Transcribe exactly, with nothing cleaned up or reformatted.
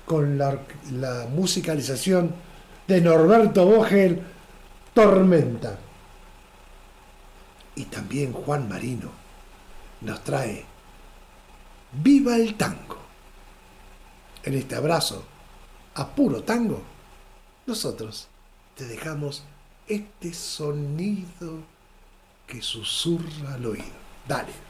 con la, la musicalización de Norberto Vogel, Tormenta. Y también Juan Marino nos trae Viva el Tango. En este abrazo a puro tango, nosotros te dejamos este sonido que susurra al oído. Dale.